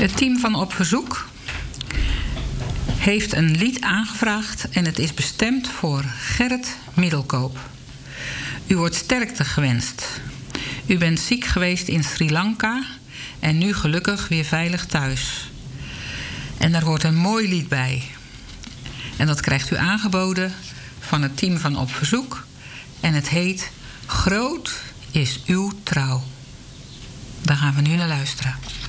Het team van Op Verzoek heeft een lied aangevraagd en het is bestemd voor Gerrit Middelkoop. U wordt sterkte gewenst. U bent ziek geweest in Sri Lanka en nu gelukkig weer veilig thuis. En daar hoort een mooi lied bij. En dat krijgt u aangeboden van het team van Op Verzoek. En het heet Groot is uw trouw. Daar gaan we nu naar luisteren.